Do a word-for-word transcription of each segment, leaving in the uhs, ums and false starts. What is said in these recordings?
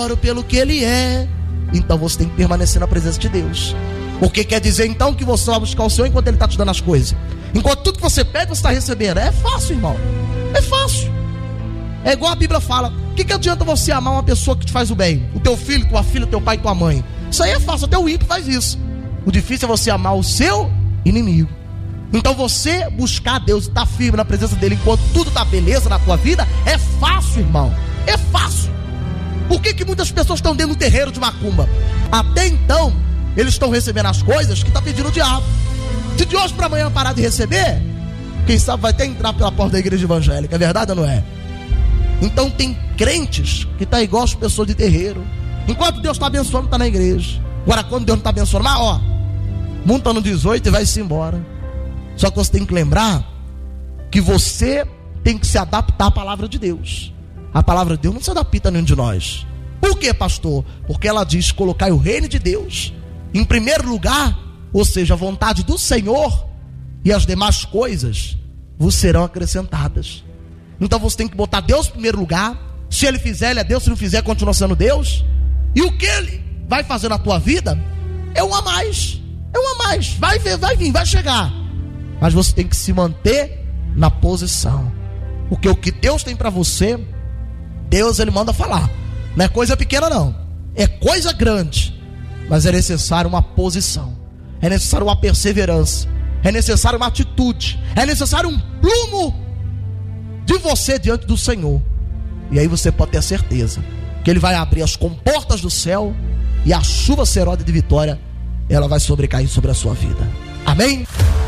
oro pelo que ele é. Então você tem que permanecer na presença de Deus. O que quer dizer então que você vai buscar o Senhor enquanto ele está te dando as coisas? Enquanto tudo que você pede, você está recebendo. É fácil, irmão. É fácil. É igual a Bíblia fala. O que, que adianta você amar uma pessoa que te faz o bem? O teu filho, tua filha, teu pai, tua mãe. Isso aí é fácil, até o ímpio faz isso. O difícil é você amar o seu inimigo. Então você buscar Deus e estar firme na presença dele enquanto tudo está beleza na tua vida, é fácil, irmão. É fácil. Por que que muitas pessoas estão dentro do terreiro de macumba? Até então, eles estão recebendo as coisas que está pedindo o diabo. Se de hoje para amanhã parar de receber, quem sabe vai até entrar pela porta da igreja evangélica. É verdade ou não é? Então tem crentes que tá igual as pessoas de terreiro. Enquanto Deus está abençoando, está na igreja. Agora quando Deus não está abençoando, mas ó, monta no dezoito e vai-se embora. Só que você tem que lembrar que você tem que se adaptar à palavra de Deus. A palavra de Deus não se adapta a nenhum de nós. Por quê, pastor? Porque ela diz: colocai o reino de Deus em primeiro lugar, ou seja, a vontade do Senhor, e as demais coisas vos serão acrescentadas. Então você tem que botar Deus em primeiro lugar. Se ele fizer, ele é Deus. Se não fizer, continua sendo Deus. E o que ele vai fazer na tua vida é um a mais. É um a mais. Vai vir, vai vir, vai chegar. Mas você tem que se manter na posição. Porque o que Deus tem para você, Deus ele manda falar. Não é coisa pequena não. É coisa grande. Mas é necessário uma posição. É necessário uma perseverança. É necessário uma atitude. É necessário um plumo de você diante do Senhor. E aí você pode ter certeza que ele vai abrir as comportas do céu e a chuva serôdia de vitória, ela vai sobrecair sobre a sua vida. Amém?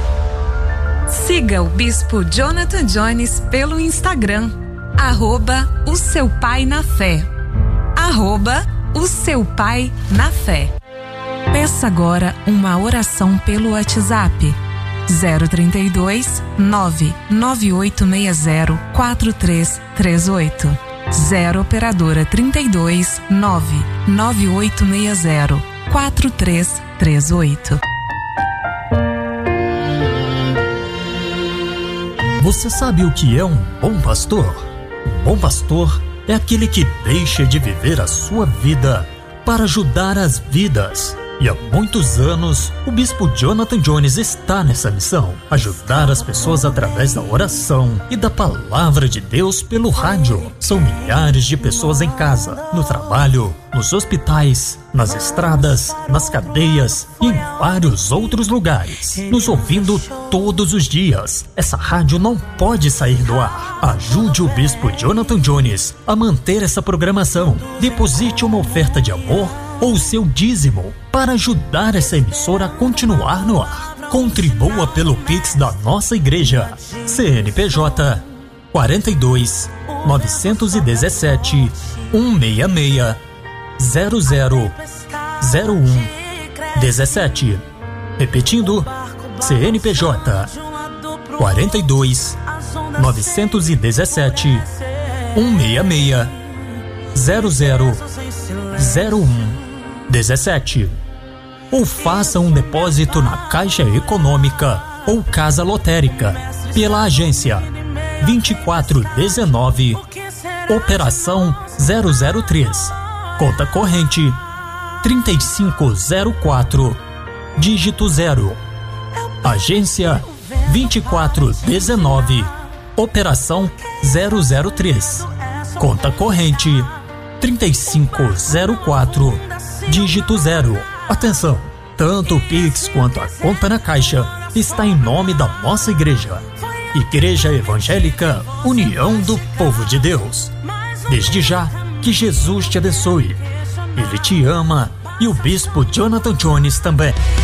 Siga o Bispo Jonathan Jones pelo Instagram, arroba o seu pai na fé, arroba o seu pai na fé. Peça agora uma oração pelo WhatsApp zero trinta e dois, nove nove oito seis zero, quatro três três oito. zero operadora trinta e dois, nove nove oito seis zero, quatro três três oito. Você sabe o que é um bom pastor? Um bom pastor é aquele que deixa de viver a sua vida para ajudar as vidas. E há muitos anos, o Bispo Jonathan Jones está nessa missão: ajudar as pessoas através da oração e da palavra de Deus pelo rádio. São milhares de pessoas em casa, no trabalho, nos hospitais, nas estradas, nas cadeias e em vários outros lugares, nos ouvindo todos os dias. Essa rádio não pode sair do ar. Ajude o Bispo Jonathan Jones a manter essa programação. Deposite uma oferta de amor ou seu dízimo para ajudar essa emissora a continuar no ar. Contribua pelo Pix da nossa igreja. C N P J quarenta e dois, novecentos e dezessete, cento e sessenta e seis, zero zero zero um dezessete. Repetindo, C N P J quarenta e dois, novecentos e dezessete, cento e sessenta e seis, zero zero zero um dezessete. Ou faça um depósito na Caixa Econômica ou Casa Lotérica pela agência vinte e quatro dezenove, operação zero zero três, conta corrente trinta e cinco zero quatro, dígito zero. Agência vinte e quatro dezenove, operação zero zero três, conta corrente trinta e cinco zero quatro, dígito zero. Atenção, tanto o Pix quanto a conta na Caixa está em nome da nossa igreja, Igreja Evangélica União do Povo de Deus. Desde já, que Jesus te abençoe. Ele te ama e o Bispo Jonathan Jones também.